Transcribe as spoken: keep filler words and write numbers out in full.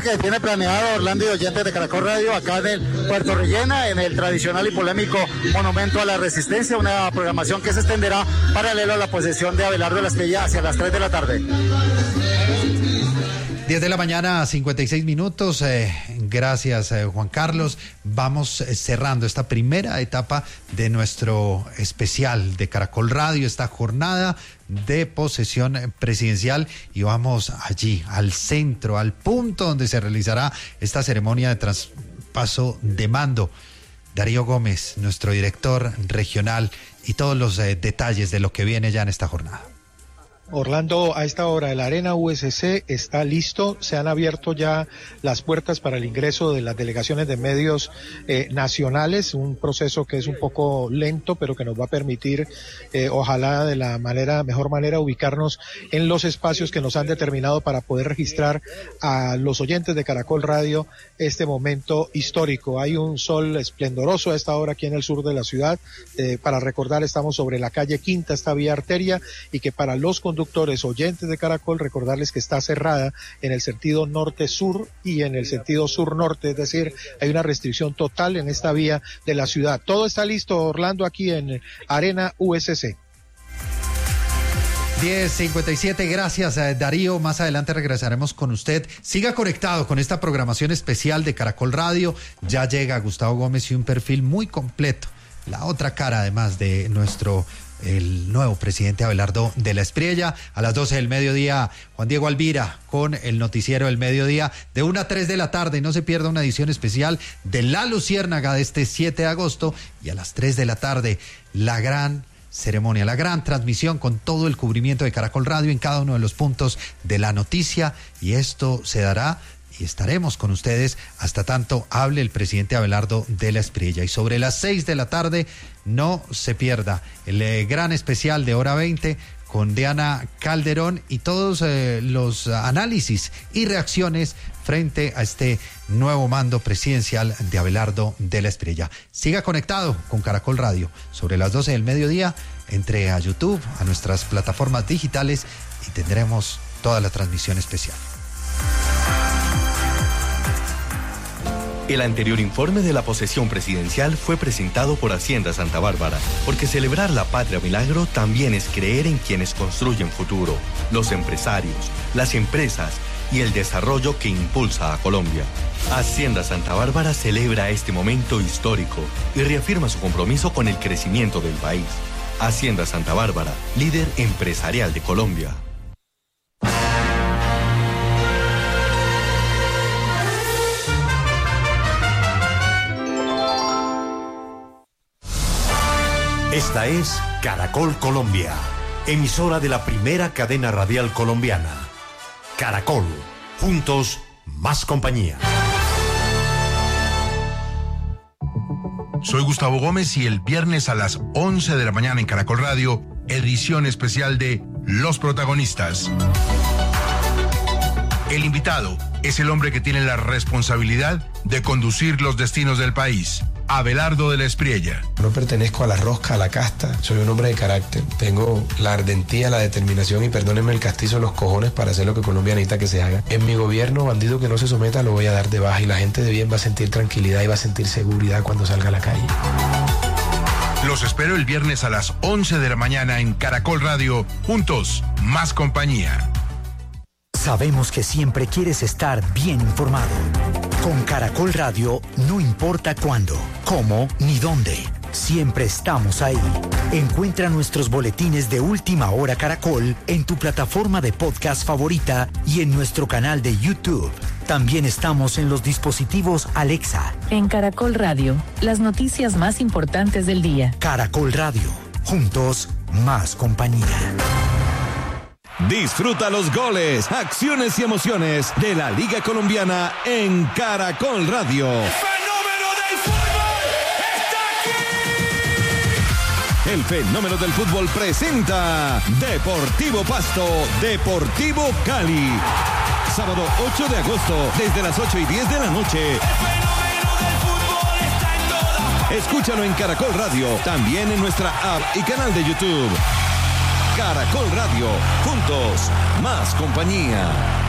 que tiene planeado Orlando y oyentes de Caracol Radio acá en el Puerto Rellena, en el tradicional y polémico Monumento a la Resistencia, una programación que se extenderá paralelo a la posesión de Abelardo de la Espriella hacia las tres de la tarde. diez de la mañana, cincuenta y seis minutos. Eh, gracias, eh, Juan Carlos. Vamos eh, cerrando esta primera etapa de nuestro especial de Caracol Radio, esta jornada de posesión presidencial, y vamos allí, al centro, al punto donde se realizará esta ceremonia de traspaso de mando. Darío Gómez, nuestro director regional, y todos los eh, detalles de lo que viene ya en esta jornada. Orlando, a esta hora el Arena U S C está listo, se han abierto ya las puertas para el ingreso de las delegaciones de medios eh, nacionales, un proceso que es un poco lento, pero que nos va a permitir, eh, ojalá de la manera, mejor manera, ubicarnos en los espacios que nos han determinado para poder registrar a los oyentes de Caracol Radio este momento histórico. Hay un sol esplendoroso a esta hora aquí en el sur de la ciudad, eh, para recordar, estamos sobre la calle Quinta, esta vía arteria, y que para los conductores oyentes de Caracol, recordarles que está cerrada en el sentido norte-sur y en el sentido sur-norte, es decir, hay una restricción total en esta vía de la ciudad. Todo está listo, Orlando, aquí en Arena U S C. diez cincuenta y siete, gracias Darío, más adelante regresaremos con usted. Siga conectado con esta programación especial de Caracol Radio. Ya llega Gustavo Gómez y un perfil muy completo, la otra cara además de nuestro el nuevo presidente Abelardo de la Espriella. A las doce del mediodía, Juan Diego Alvira con el noticiero del mediodía de una a tres de la tarde. No se pierda una edición especial de La Luciérnaga de este siete de agosto, y a las tres de la tarde la gran ceremonia, la gran transmisión con todo el cubrimiento de Caracol Radio en cada uno de los puntos de la noticia, y esto se dará y estaremos con ustedes hasta tanto hable el presidente Abelardo de la Espriella. Y sobre las seis de la tarde, no se pierda el eh, gran especial de hora veinte con Diana Calderón y todos eh, los análisis y reacciones frente a este nuevo mando presidencial de Abelardo de la Espriella. Siga conectado con Caracol Radio. Sobre las doce del mediodía, entre a YouTube, a nuestras plataformas digitales, y tendremos toda la transmisión especial. El anterior informe de la posesión presidencial fue presentado por Hacienda Santa Bárbara, porque celebrar la patria milagro también es creer en quienes construyen futuro, los empresarios, las empresas y el desarrollo que impulsa a Colombia. Hacienda Santa Bárbara celebra este momento histórico y reafirma su compromiso con el crecimiento del país. Hacienda Santa Bárbara, líder empresarial de Colombia. Esta es Caracol Colombia, emisora de la primera cadena radial colombiana. Caracol, juntos, más compañía. Soy Gustavo Gómez y el viernes a las once de la mañana en Caracol Radio, edición especial de Los Protagonistas. El invitado es el hombre que tiene la responsabilidad de conducir los destinos del país. Abelardo de la Espriella. No pertenezco a la rosca, a la casta, soy un hombre de carácter, tengo la ardentía, la determinación y perdónenme el castizo, los cojones para hacer lo que Colombia necesita que se haga. En mi gobierno, bandido que no se someta lo voy a dar de baja, y la gente de bien va a sentir tranquilidad y va a sentir seguridad cuando salga a la calle. Los espero el viernes a las once de la mañana en Caracol Radio, juntos, más compañía. Sabemos que siempre quieres estar bien informado. Con Caracol Radio, no importa cuándo, cómo ni dónde, siempre estamos ahí. Encuentra nuestros boletines de Última Hora Caracol en tu plataforma de podcast favorita y en nuestro canal de YouTube. También estamos en los dispositivos Alexa. En Caracol Radio, las noticias más importantes del día. Caracol Radio, juntos, más compañía. Disfruta los goles, acciones y emociones de la Liga Colombiana en Caracol Radio. ¡El fenómeno del fútbol está aquí! El fenómeno del fútbol presenta Deportivo Pasto, Deportivo Cali. Sábado ocho de agosto, desde las ocho y diez de la noche. El fenómeno del fútbol está en todas. Escúchalo en Caracol Radio, también en nuestra app y canal de YouTube. Caracol Radio, juntos, más compañía.